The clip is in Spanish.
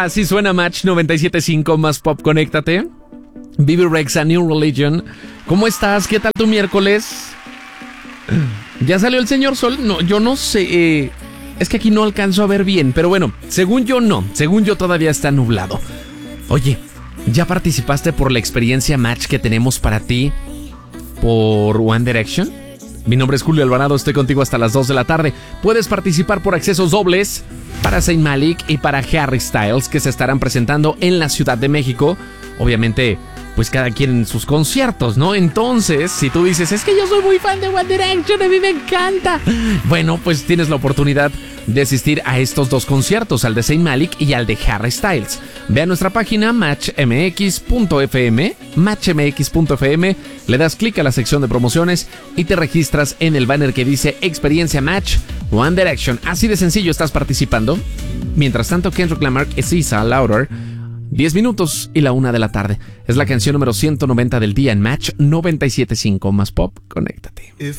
Así suena Match 97.5 más pop, conéctate. Bibi Rexha, New Religion. ¿Cómo estás? ¿Qué tal tu miércoles? ¿Ya salió el señor Sol? No, yo no sé. Es que aquí no alcanzo a ver bien, pero bueno, según yo no. Según yo todavía está nublado. Oye, ¿ya participaste por la experiencia Match que tenemos para ti por One Direction? Mi nombre es Julio Alvarado, estoy contigo hasta las 2 de la tarde. Puedes participar por accesos dobles para Zayn Malik y para Harry Styles, que se estarán presentando en la Ciudad de México. Obviamente, pues cada quien en sus conciertos, ¿no? Entonces, si tú dices, es que yo soy muy fan de One Direction, a mí me encanta. Bueno, pues tienes la oportunidad de asistir a estos dos conciertos, al de Zayn Malik y al de Harry Styles. Ve a nuestra página matchmx.fm, le das clic a la sección de promociones y te registras en el banner que dice Experiencia Match One Direction. Así de sencillo, estás participando. Mientras tanto, Kendrick Lamar y SZA Louder, 10 minutos y la 1 de la tarde. Es la canción número 190 del día en Match 97.5 más pop. Conéctate.